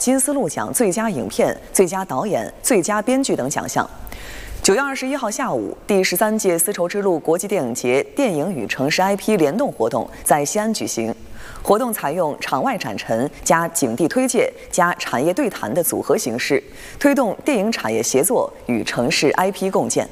金丝鹿奖最佳影片、最佳导演、最佳编剧等奖项。9月21号下午，第13届丝绸之路国际电影节电影与城市 IP 联动活动在西安举行。活动采用场外展陈加景地推介加产业对谈的组合形式，推动电影产业协作与城市 IP 共建。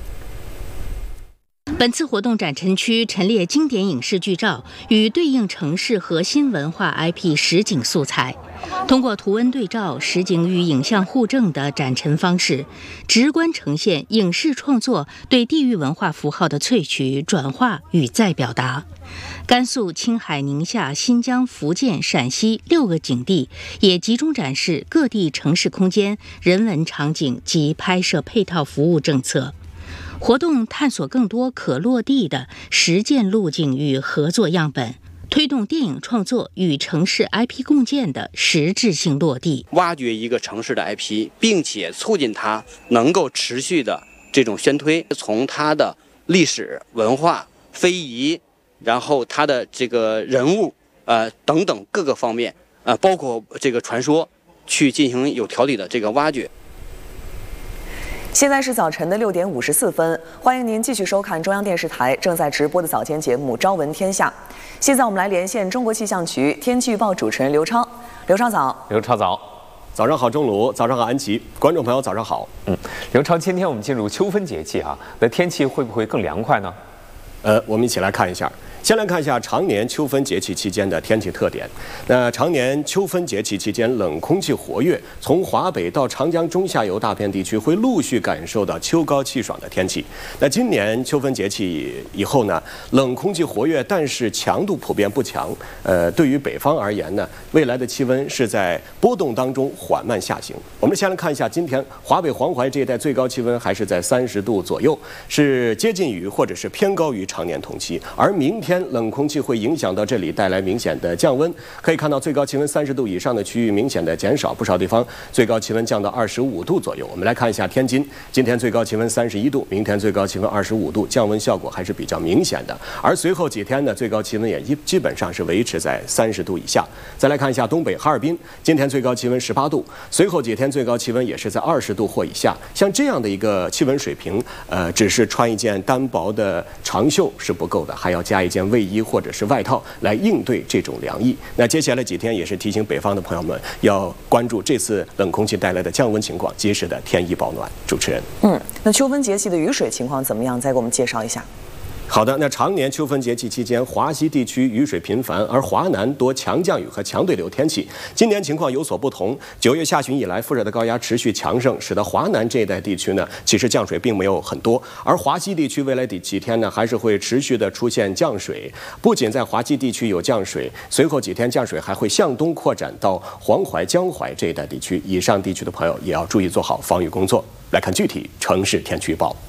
本次活动展陈区陈列经典影视剧照与对应城市核心文化 IP 实景素材，通过图文对照、实景与影像互证的展陈方式，直观呈现影视创作对地域文化符号的萃取、转化与再表达。甘肃、青海、宁夏、新疆、福建、陕西6个景地也集中展示各地城市空间、人文场景及拍摄配套服务政策。活动探索更多可落地的实践路径与合作样本，推动电影创作与城市 IP 共建的实质性落地， 挖掘一个城市的 IP， 并且促进它能够持续的这种宣推，从它的历史文化、非遗，然后它的这个人物等等各个方面包括这个传说，去进行有条理的这个挖掘。 现在是早晨的6点54分，欢迎您继续收看中央电视台正在直播的早间节目《朝闻天下》。现在我们来连线中国气象局天气预报主持人刘超。刘超早。 刘超早。 早上好，钟鲁，早上好，安琪，观众朋友早上好。 刘超，今天我们进入秋分节气啊，那天气会不会更凉快呢？ 我们一起来看一下。先来看一下常年秋分节气期间的天气特点。那常年秋分节气期间，冷空气活跃，从华北到长江中下游大片地区会陆续感受到秋高气爽的天气。那今年秋分节气以后呢，冷空气活跃，但是强度普遍不强。对于北方而言呢，未来的气温是在波动当中缓慢下行。我们先来看一下今天华北黄淮这一带最高气温还是在30度左右，是接近于或者是偏高于常年同期。而明天冷空气会影响到这里，带来明显的降温。可以看到最高气温30度以上的区域明显的减少，不少地方最高气温降到25度左右。我们来看一下天津，今天最高气温31度，明天最高气温25度，降温效果还是比较明显的。而随后几天呢，最高气温也基本上是维持在30度以下。再来看一下东北哈尔滨，今天最高气温18度，随后几天最高气温也是在20度或以下。像这样的一个气温水平，只是穿一件单薄的长袖是不够的，还要加一件卫衣或者是外套来应对这种凉意。那接下来几天也是提醒北方的朋友们要关注这次冷空气带来的降温情况，及时的添衣保暖。主持人， 那秋分节气的雨水情况怎么样？再给我们介绍一下。 好的，那常年秋分节气期间，华西地区雨水频繁，而华南多强降雨和强对流天气。今年情况有所不同，9月下旬以来，副热带高压持续强盛，使得华南这一带地区呢，其实降水并没有很多，而华西地区未来几天呢，还是会持续的出现降水。不仅在华西地区有降水，随后几天降水还会向东扩展到黄淮、江淮这一带地区。以上地区的朋友也要注意做好防御工作。来看具体城市天气预报。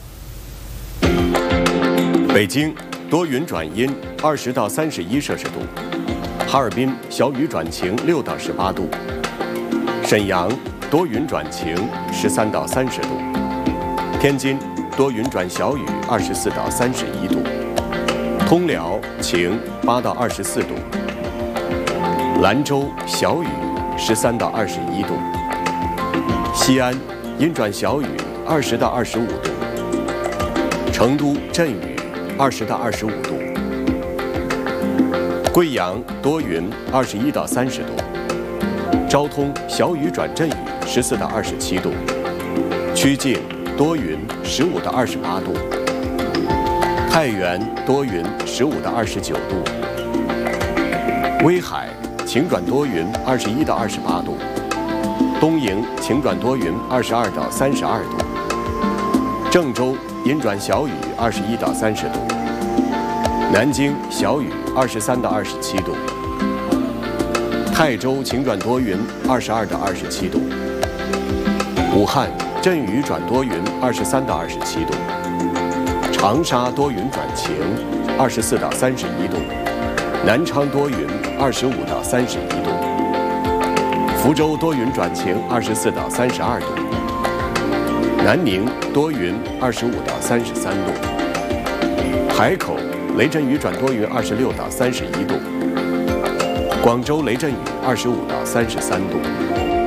北京多云转阴，20到31摄氏度；哈尔滨小雨转晴，6到18度；沈阳多云转晴，13到30度；天津多云转小雨，24到31度；通辽晴，8到24度；兰州小雨，13到21度；西安阴转小雨，20到25度；成都阵雨，20到25度；贵阳多云，21到30度；昭通小雨转阵雨，14到27度；曲靖多云，15到28度；太原多云，15到29度；威海晴转多云，21到28度；东营晴转多云，22到32度；郑州阴转小雨，21到30度；南京小雨，23到27度；泰州晴转多云，22到27度；武汉阵雨转多云，23到27度；长沙多云转晴，24到31度；南昌多云，25到31度；福州多云转晴，24到32度；南宁多云，25到33度；海口雷阵雨转多云，26到31度；广州雷阵雨，25到33度。